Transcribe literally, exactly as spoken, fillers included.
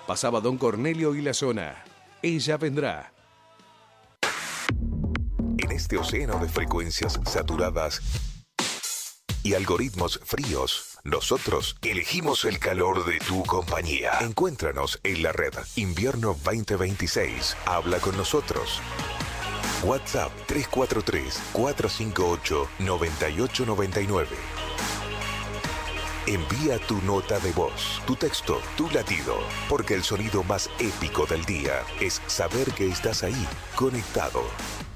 Pasaba Don Cornelio y la zona. Ella vendrá. En este océano de frecuencias saturadas y algoritmos fríos, nosotros elegimos el calor de tu compañía. Encuéntranos en la red Invierno veinte veintiséis. Habla con nosotros. WhatsApp tres cuatro tres, cuatro cinco ocho, nueve ocho nueve nueve. Envía tu nota de voz, tu texto, tu latido, porque el sonido más épico del día es saber que estás ahí, conectado.